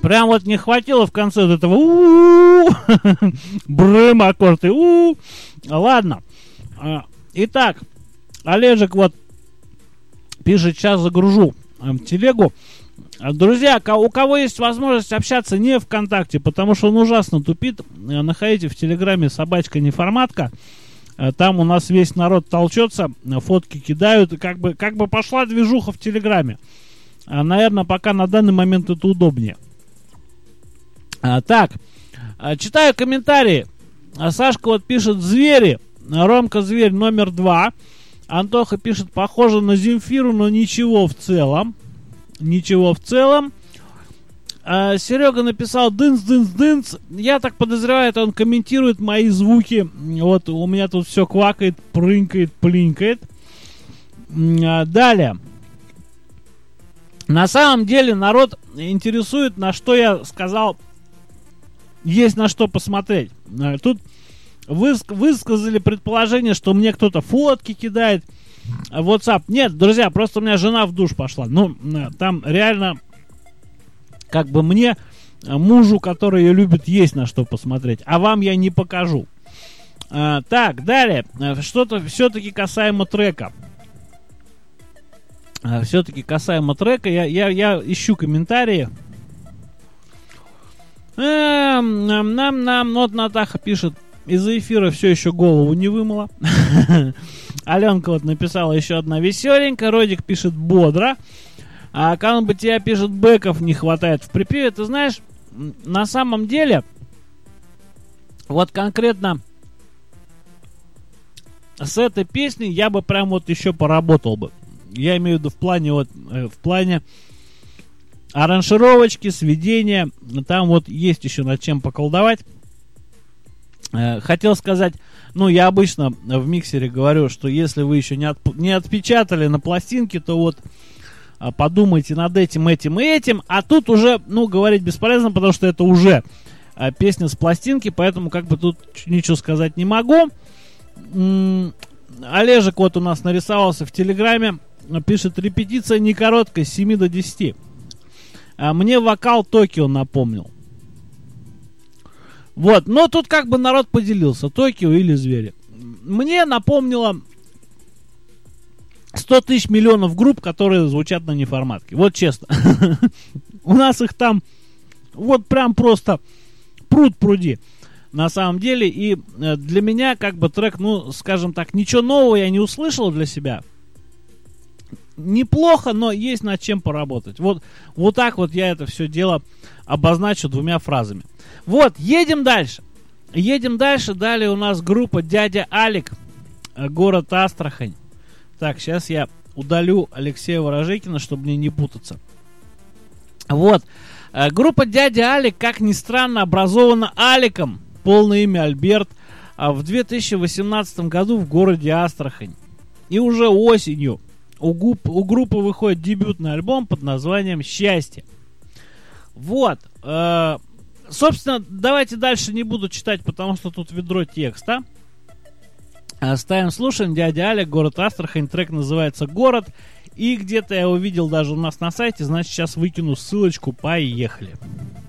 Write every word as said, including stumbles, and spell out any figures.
Прям вот не хватило в конце вот этого у-у-у, брым аккорд и у-у-у. Ладно. Итак, Олежек вот пишет, сейчас загружу телегу. Друзья, у кого есть возможность общаться не ВКонтакте, потому что он ужасно тупит, находите в Телеграме собачка неформатка. Там у нас весь народ толчется, фотки кидают, и как бы, как бы пошла движуха в Телеграме. Наверное, пока на данный момент это удобнее. А, так, читаю комментарии. Сашка вот пишет «Звери». Ромка «Зверь» номер два. Антоха пишет «Похоже на Земфиру, но ничего в целом». Ничего в целом. А, Серега написал «Дынц-дынц-дынц». Я так подозреваю, это он комментирует мои звуки. Вот у меня тут все квакает, прынкает, плинкает. А, далее. На самом деле народ интересует, на что я сказал, есть на что посмотреть. Тут выск- высказали предположение, что мне кто-то фотки кидает в WhatsApp. Нет, друзья, просто у меня жена в душ пошла. Ну, там реально, как бы мне, мужу, который ее любит, есть на что посмотреть. А вам я не покажу. А, так, далее. Что-то все-таки касаемо трека. А, все-таки касаемо трека. Я, я, я ищу комментарии. Эм, нам, нам, нам, вот Натаха пишет, из-за эфира все еще голову не вымыла. Аленка вот написала еще одна веселенькая. Родик пишет бодро. А Канал Бытия пишет, бэков не хватает в припеве. Ты знаешь, на самом деле, вот конкретно с этой песней я бы прям вот еще поработал бы. Я имею в виду в плане вот, э, в плане аранжировочки, сведения. Там вот есть еще над чем поколдовать. Э, хотел сказать, ну, я обычно в миксере говорю, что если вы еще не, отп- не отпечатали на пластинке, то вот э, подумайте над этим, этим и этим. А тут уже, ну, говорить бесполезно, потому что это уже э, песня с пластинки, поэтому как бы тут ничего сказать не могу. М-м- Олежек вот у нас нарисовался в Телеграме. Пишет, репетиция не короткая, с семи до десяти. А мне вокал Токио напомнил. Вот, но тут как бы народ поделился, Токио или Звери. Мне напомнило сто тысяч миллионов групп, которые звучат на неформатке. Вот честно. У нас их там вот прям просто пруд пруди. На самом деле. И для меня как бы трек, ну, скажем так, ничего нового я не услышал для себя. Неплохо, но есть над чем поработать. Вот, вот так вот я это все дело обозначу двумя фразами. Вот, едем дальше. Едем дальше. Далее у нас группа «Дядя Алик», город Астрахань. Так, сейчас я удалю Алексея Ворожейкина, чтобы мне не путаться. Вот. Группа «Дядя Алик», как ни странно, образована Аликом, полное имя Альберт, в две тысячи восемнадцатом году в городе Астрахань. И уже осенью У, губ, у группы выходит дебютный альбом под названием «Счастье». Вот. Э, собственно, давайте дальше не буду читать, потому что тут ведро текста. Ставим, слушаем. Дядя Алик, город Астрахань. Трек называется «Город». И где-то я увидел даже у нас на сайте. Значит, сейчас выкину ссылочку. Поехали.